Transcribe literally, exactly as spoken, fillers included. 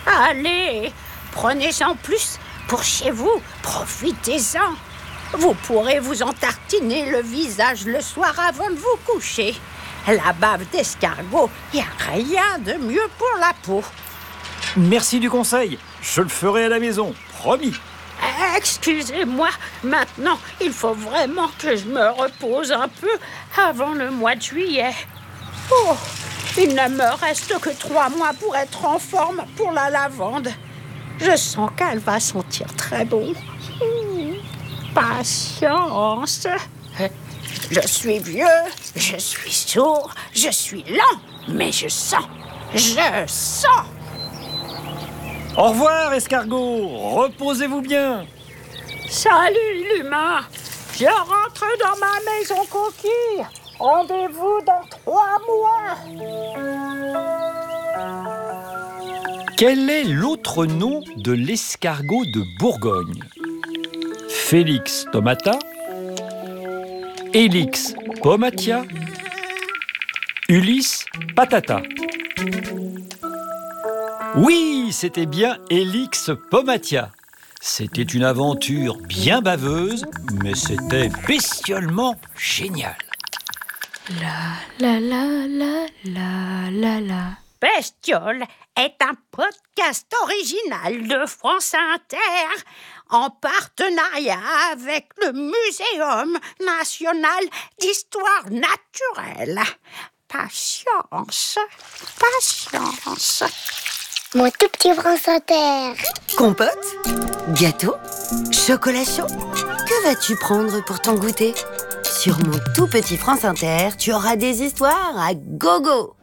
Allez, prenez-en plus pour chez vous, profitez-en. Vous pourrez vous entartiner le visage le soir avant de vous coucher. La bave d'escargot, il n'y a rien de mieux pour la peau. Merci du conseil. Je le ferai à la maison, promis. Excusez-moi, maintenant, il faut vraiment que je me repose un peu avant le mois de juillet. Oh, il ne me reste que trois mois pour être en forme pour la lavande. Je sens qu'elle va sentir très bon. Patience. Je suis vieux, je suis sourd, je suis lent, mais je sens, je sens. Au revoir, escargot. Reposez-vous bien. Salut, l'humain. Je rentre dans ma maison coquille. Rendez-vous dans trois mois. Quel est l'autre nom de l'escargot de Bourgogne? Félix tomata, Élix pomatia, Ulysse patata. Oui, c'était bien Élix pomatia. C'était une aventure bien baveuse, mais c'était bestiolement génial. La la la la la la la. Bestiole est un podcast original de France Inter en partenariat avec le Muséum national d'histoire naturelle. Patience, patience. Mon tout petit France Inter. Compote? Gâteau? Chocolat chaud? Que vas-tu prendre pour ton goûter? Sur mon tout petit France Inter, tu auras des histoires à gogo.